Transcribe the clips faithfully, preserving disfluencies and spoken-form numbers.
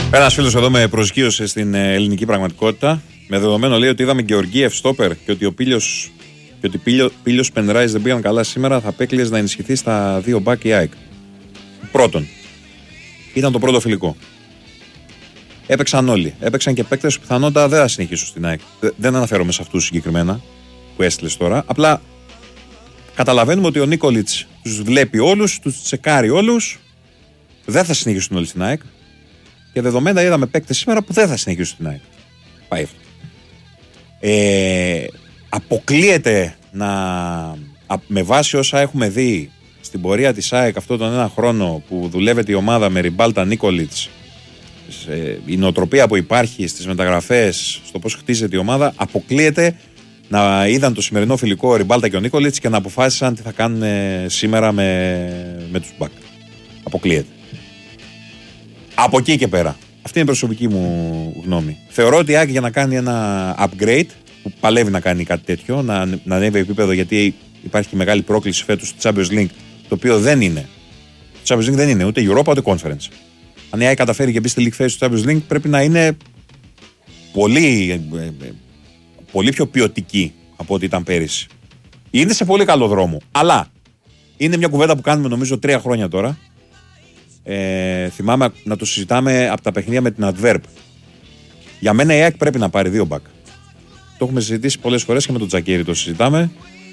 Ένας φίλος εδώ με προσγείωσε στην ελληνική πραγματικότητα. Με δεδομένο λέει ότι είδαμε Γεωργίευ στόπερ και ότι ο Πίλιος, και ότι Πίλιο, Πίλιος Πενράης δεν πήγαν καλά σήμερα. Θα απέκλειες να ενισχυθεί στα δύο μπακ η ΑΕΚ. Πρώτον, ήταν το πρώτο φιλικό. Έπαιξαν όλοι. Έπαιξαν και παίκτες που πιθανότατα δεν θα συνεχίσουν στην ΑΕΚ. Δεν αναφέρομαι σε αυτούς συγκεκριμένα που έστειλες τώρα. Απλά καταλαβαίνουμε ότι ο Νίκολιτς τους βλέπει όλους, τους τσεκάρει όλους. Δεν θα συνεχίσουν όλοι στην ΑΕΚ. Και δεδομένα είδαμε παίκτες σήμερα που δεν θα συνεχίσουν στην ΑΕΚ. Πάει αυτό. Ε, αποκλείεται να, με βάση όσα έχουμε δει στην πορεία της ΑΕΚ αυτόν τον ένα χρόνο που δουλεύεται η ομάδα με Ριμπάλτα, Νίκολιτς, η νοοτροπία που υπάρχει στις μεταγραφές, στο πώς χτίζεται η ομάδα, αποκλείεται να είδαν το σημερινό φιλικό ο Ριμπάλτα και ο Νίκολιτς και να αποφάσισαν τι θα κάνουν σήμερα με, με τους μπακ. Αποκλείεται. Από εκεί και πέρα. Αυτή είναι η προσωπική μου γνώμη. Θεωρώ ότι η ΑΕΚ για να κάνει ένα upgrade, που παλεύει να κάνει κάτι τέτοιο, να, να ανέβει επίπεδο, γιατί υπάρχει μεγάλη πρόκληση φέτος στο Champions League, το οποίο δεν είναι. Το Champions League δεν είναι ούτε Europa ούτε Conference. Αν η ΑΕΚ καταφέρει και μπει στη League Phase του Champions League, πρέπει να είναι πολύ, πολύ πιο ποιοτική από ό,τι ήταν πέρυσι. Είναι σε πολύ καλό δρόμο. Αλλά είναι μια κουβέντα που κάνουμε νομίζω τρία χρόνια τώρα. Ε, θυμάμαι να το συζητάμε από τα παιχνίδια με την Adverb. Για μένα η ΑΕΚ πρέπει να πάρει δύο μπακ. Το έχουμε συζητήσει πολλές φορές και με τον Τζακίρι το συζητάμε.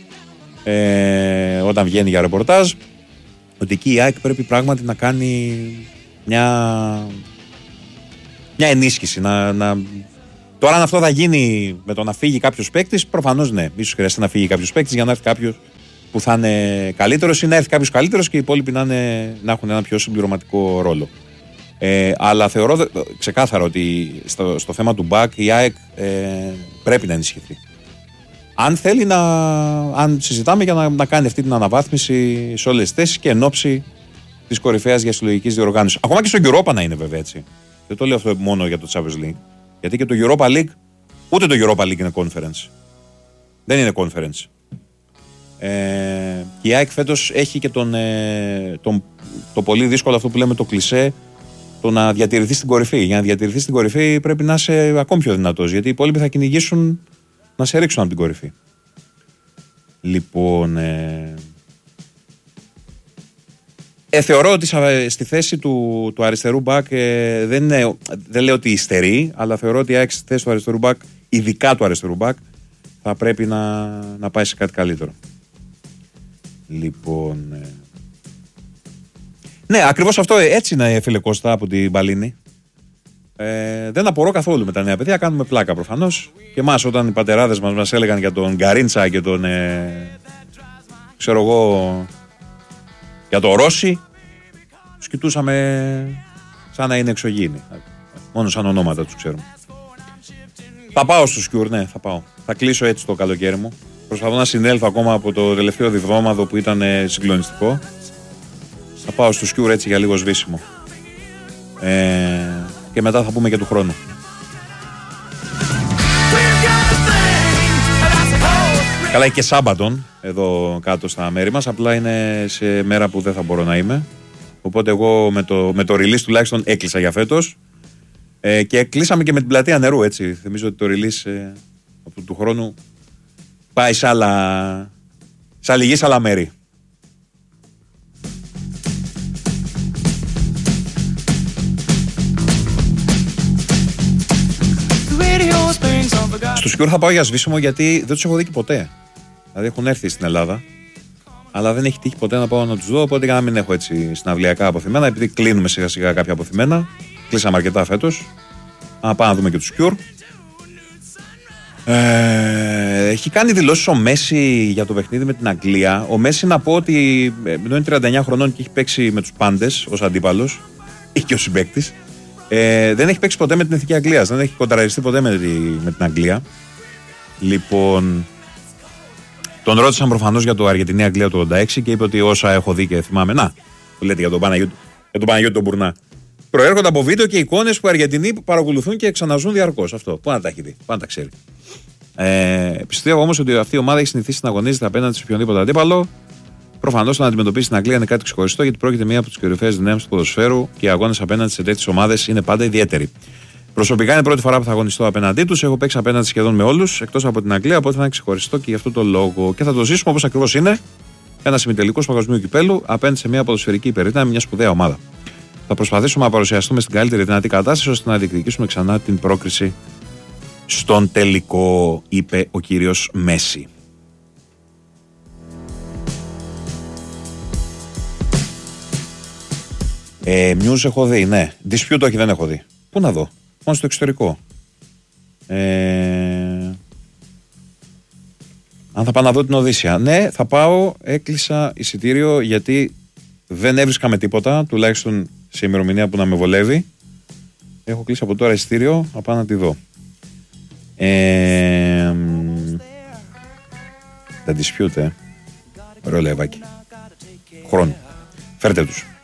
Ε, όταν βγαίνει για ρεπορτάζ, ότι εκεί η ΑΕΚ πρέπει πράγματι να κάνει μια, μια ενίσχυση. Να, να... Τώρα αν αυτό θα γίνει με το να φύγει κάποιος παίκτης, προφανώς ναι. Ίσως χρειαστεί να φύγει κάποιος παίκτης για να έρθει κάποιος που θα είναι καλύτερος ή να έρθει κάποιος καλύτερος και οι υπόλοιποι να, είναι, να έχουν ένα πιο συμπληρωματικό ρόλο. Ε, αλλά θεωρώ ξεκάθαρα ότι στο, στο θέμα του μπακ η ΑΕΚ ε, πρέπει να ενισχυθεί. Αν θέλει να. Αν συζητάμε για να, να κάνει αυτή την αναβάθμιση σε όλες τις θέσεις και εν ώψη της κορυφαίας διασυλλογικής διοργάνωσης. Ακόμα και στο Europa να είναι βέβαια έτσι. Δεν το λέω αυτό μόνο για το Champions League. Γιατί και το Europa League, ούτε το Europa League είναι conference. Δεν είναι conference. Ε, και η ΑΕΚ φέτος έχει και τον, ε, τον, το πολύ δύσκολο αυτό που λέμε το κλισέ, το να διατηρηθεί στην κορυφή. Για να διατηρηθεί στην κορυφή πρέπει να είσαι ακόμη πιο δυνατός, γιατί οι υπόλοιποι θα κυνηγήσουν να σε ρίξουν από την κορυφή. Λοιπόν, ε, ε, θεωρώ ότι στη θέση του, του αριστερού μπακ ε, δεν, είναι, δεν λέω ότι υστερεί, αλλά θεωρώ ότι η ΑΕΚ στη θέση του αριστερού μπακ, ειδικά του αριστερού μπακ, θα πρέπει να, να πάει σε κάτι καλύτερο. Λοιπόν. Ε... Ναι, ακριβώς αυτό έτσι είναι, φίλε Κώστα, από την Μπαλίνη. Ε, δεν απορώ καθόλου με τα νέα παιδιά, κάνουμε πλάκα προφανώς. Και εμάς, όταν οι πατεράδες μας μας έλεγαν για τον Γκαρίντσα και τον. Ε, ξέρω εγώ. Για τον Ρώση, τους κοιτούσαμε σαν να είναι εξωγήινοι. Μόνο σαν ονόματα τους ξέρουμε. Θα πάω στο Σκιούρ, ναι, θα πάω. Θα κλείσω έτσι το καλοκαίρι μου. Προσπαθώ να συνέλθω ακόμα από το τελευταίο διβδόμαδο που ήταν συγκλονιστικό. Θα πάω στο Σκιούρ έτσι για λίγο σβήσιμο. Ε, και μετά θα πούμε και του χρόνου. Καλά, είναι και Σάββατον εδώ κάτω στα μέρη μας. Απλά είναι σε μέρα που δεν θα μπορώ να είμαι. Οπότε εγώ με το, με το release τουλάχιστον έκλεισα για φέτος. Ε, και κλείσαμε και με την πλατεία νερού, έτσι. Θυμίζω ότι το release ε, από του χρόνου πάει σε άλλα, σε άλλη γη, σε άλλα μέρη. Στο Σκιούρ θα πάω για σβήσιμο γιατί δεν τους έχω δει και ποτέ. Δηλαδή έχουν έρθει στην Ελλάδα, αλλά δεν έχει τύχει ποτέ να πάω να τους δω. Οπότε για να μην έχω έτσι συναυλιακά αποθυμένα, επειδή κλείνουμε σιγά σιγά κάποια αποθυμένα, κλείσαμε αρκετά φέτος. Να πάμε να δούμε και του Σκιούρ. Ε, έχει κάνει δηλώσεις ο Μέση για το παιχνίδι με την Αγγλία. Ο Μέση, να πω ότι ενώ είναι τριάντα εννιά χρονών και έχει παίξει με τους πάντες ως αντίπαλος, ή και ο συμπαίκτης, ε, δεν έχει παίξει ποτέ με την Εθνική Αγγλίας. Δεν έχει κοντραριστεί ποτέ με, τη, με την Αγγλία. Λοιπόν, τον ρώτησαν προφανώς για το Αργεντινή-Αγγλία του ογδόντα έξι και είπε ότι όσα έχω δει και θυμάμαι. Να, που λέτε για τον Παναγιώτη, για τον Παναγιώτη τον Μπουρνά. Προέρχονται από βίντεο και εικόνες που οι Αργεντινοί παρακολουθούν και ξαναζούν διαρκώς. Αυτό. Πού να τα έχει δει, πού να τα ξέρει. Ε, πιστεύω όμως ότι αυτή η ομάδα έχει συνηθίσει να αγωνίζεται απέναντι σε οποιονδήποτε αντίπαλο. Προφανώς, να αντιμετωπίσει την Αγγλία είναι κάτι ξεχωριστό, γιατί πρόκειται μία από τις κορυφαίες δυνάμεις του ποδοσφαίρου και οι αγώνες απέναντι σε τέτοιες ομάδες είναι πάντα ιδιαίτεροι. Προσωπικά είναι η πρώτη φορά που θα αγωνιστώ απέναντί τους. Έχω παίξει απέναντι σχεδόν με όλους, εκτός από την Αγγλία, οπότε θα είναι ξεχωριστό και γι' αυτό το λόγο. Και θα το ζήσουμε όπως ακριβώς είναι. Ένα ημιτελικός παγκοσμίου κυπέλου απέναντι σε μια ποδοσφαιρική υπερδύναμη, μια σπουδαία ομάδα. Θα προσπαθήσουμε να παρουσιαστούμε στην καλύτερη δυνατή κατάσταση ώστε να διεκδικήσουμε ξανά την πρόκριση στον τελικό, είπε ο κύριος Μέση. Ε, News έχω δει, ναι. Dispute όχι, δεν έχω δει. Πού να δω, μόνο στο εξωτερικό. Ε... Αν θα πάω να δω την Οδύσσια. Ναι, θα πάω, έκλεισα εισιτήριο γιατί δεν έβρισκα με τίποτα, τουλάχιστον σε ημερομηνία που να με βολεύει. Έχω κλείσει από τώρα εισιτήριο, θα πάω να τη δω. Ε... Τα Dispute, ε. Ωραίο λεβάκι. Χρόνο. Φέρτε τους.